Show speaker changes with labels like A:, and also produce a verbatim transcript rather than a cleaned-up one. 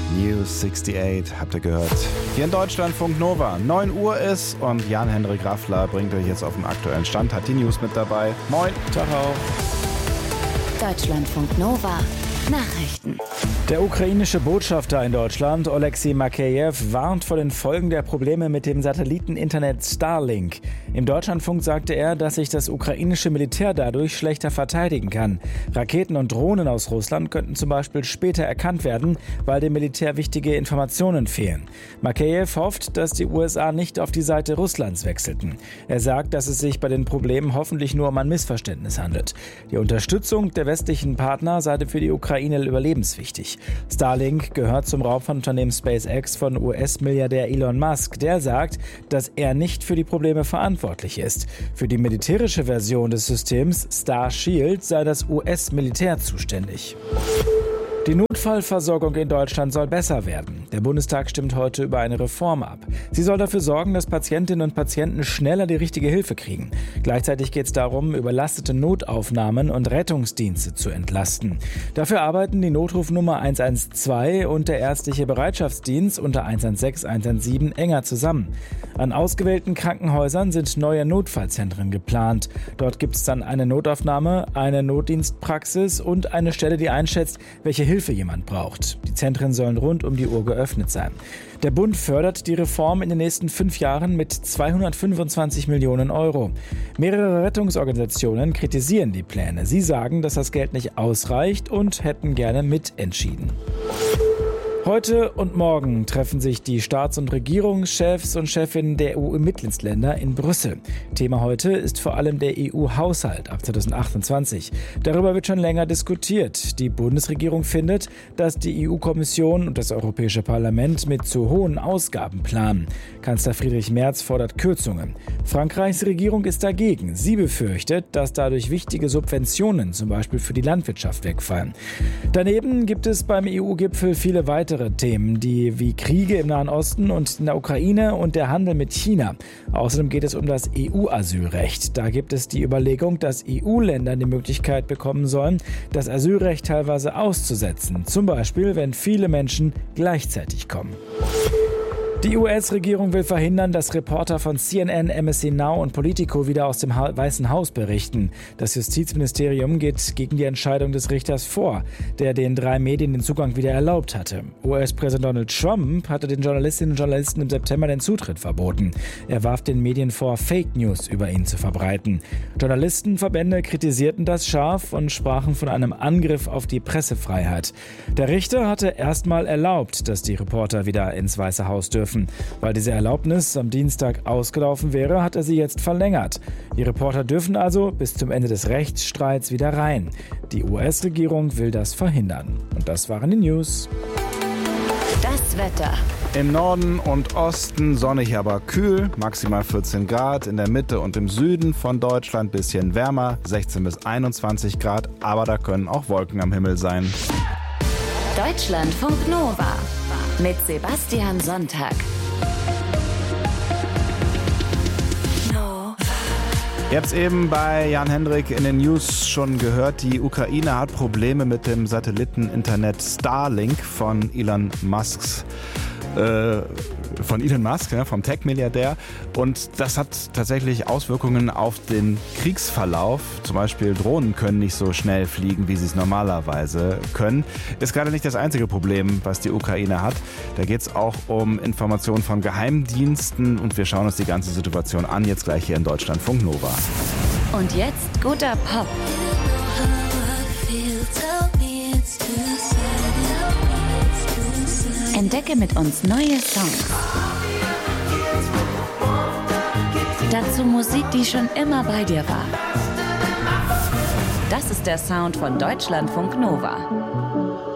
A: News achtundsiebzig habt ihr gehört. Hier in Deutschlandfunk Nova. neun Uhr ist und Jan-Henrik Raffler bringt euch jetzt auf den aktuellen Stand, hat die News mit dabei. Moin.
B: Ciao.
C: Deutschlandfunk Nova. Nachrichten.
B: Der ukrainische Botschafter in Deutschland, Oleksiy Makeyev, warnt vor den Folgen der Probleme mit dem Satelliteninternet Starlink. Im Deutschlandfunk sagte er, dass sich das ukrainische Militär dadurch schlechter verteidigen kann. Raketen und Drohnen aus Russland könnten zum Beispiel später erkannt werden, weil dem Militär wichtige Informationen fehlen. Makeyev hofft, dass die U S A nicht auf die Seite Russlands wechselten. Er sagt, dass es sich bei den Problemen hoffentlich nur um ein Missverständnis handelt. Die Unterstützung der westlichen Partner sei für die Ukraine überlebenswichtig. Starlink gehört zum Raumfahrtunternehmen SpaceX von U S-Milliardär Elon Musk. Der sagt, dass er nicht für die Probleme verantwortlich ist. Für die militärische Version des Systems Starshield sei das U S-Militär zuständig. Die Notfallversorgung in Deutschland soll besser werden. Der Bundestag stimmt heute über eine Reform ab. Sie soll dafür sorgen, dass Patientinnen und Patienten schneller die richtige Hilfe kriegen. Gleichzeitig geht es darum, überlastete Notaufnahmen und Rettungsdienste zu entlasten. Dafür arbeiten die Notrufnummer eins eins zwei und der ärztliche Bereitschaftsdienst unter eins eins sechs, eins eins sieben enger zusammen. An ausgewählten Krankenhäusern sind neue Notfallzentren geplant. Dort gibt es dann eine Notaufnahme, eine Notdienstpraxis und eine Stelle, die einschätzt, welche Hilfe jemand braucht. Die Zentren sollen rund um die Uhr geöffnet sein. Der Bund fördert die Reform in den nächsten fünf Jahren mit zweihundertfünfundzwanzig Millionen Euro. Mehrere Rettungsorganisationen kritisieren die Pläne. Sie sagen, dass das Geld nicht ausreicht und hätten gerne mitentschieden. Heute und morgen treffen sich die Staats- und Regierungschefs und Chefinnen der E U-Mitgliedsländer in Brüssel. Thema heute ist vor allem der E U-Haushalt ab zweitausendachtundzwanzig. Darüber wird schon länger diskutiert. Die Bundesregierung findet, dass die E U-Kommission und das Europäische Parlament mit zu hohen Ausgaben planen. Kanzler Friedrich Merz fordert Kürzungen. Frankreichs Regierung ist dagegen. Sie befürchtet, dass dadurch wichtige Subventionen, zum Beispiel für die Landwirtschaft, wegfallen. Daneben gibt es beim E U-Gipfel viele weitere Themen, die wie Kriege im Nahen Osten und in der Ukraine und der Handel mit China. Außerdem geht es um das E U-Asylrecht. Da gibt es die Überlegung, dass E U-Länder die Möglichkeit bekommen sollen, das Asylrecht teilweise auszusetzen. Zum Beispiel, wenn viele Menschen gleichzeitig kommen. Die U S-Regierung will verhindern, dass Reporter von C N N, M S C Now und Politico wieder aus dem ha- Weißen Haus berichten. Das Justizministerium geht gegen die Entscheidung des Richters vor, der den drei Medien den Zugang wieder erlaubt hatte. U S-Präsident Donald Trump hatte den Journalistinnen und Journalisten im September den Zutritt verboten. Er warf den Medien vor, Fake News über ihn zu verbreiten. Journalistenverbände kritisierten das scharf und sprachen von einem Angriff auf die Pressefreiheit. Der Richter hatte erstmal erlaubt, dass die Reporter wieder ins Weiße Haus dürfen. Weil diese Erlaubnis am Dienstag ausgelaufen wäre, hat er sie jetzt verlängert. Die Reporter dürfen also bis zum Ende des Rechtsstreits wieder rein. Die U S-Regierung will das verhindern. Und das waren die News.
C: Das Wetter.
A: Im Norden und Osten sonnig, aber kühl, maximal vierzehn Grad. In der Mitte und im Süden von Deutschland bisschen wärmer, sechzehn bis einundzwanzig Grad. Aber da können auch Wolken am Himmel sein.
C: Deutschlandfunk Nova mit Sebastian Sonntag.
A: Ihr habt es eben bei Jan-Henrik in den News schon gehört, die Ukraine hat Probleme mit dem Satelliteninternet Starlink von Elon Musks. Äh, von Elon Musk, ja, vom Tech-Milliardär. Und das hat tatsächlich Auswirkungen auf den Kriegsverlauf. Zum Beispiel Drohnen können nicht so schnell fliegen, wie sie es normalerweise können. Ist gerade nicht das einzige Problem, was die Ukraine hat. Da geht es auch um Informationen von Geheimdiensten. Und wir schauen uns die ganze Situation an, jetzt gleich hier in Deutschlandfunk Nova.
C: Und jetzt guter Pop. Entdecke mit uns neue Songs. Dazu Musik, die schon immer bei dir war. Das ist der Sound von Deutschlandfunk Nova.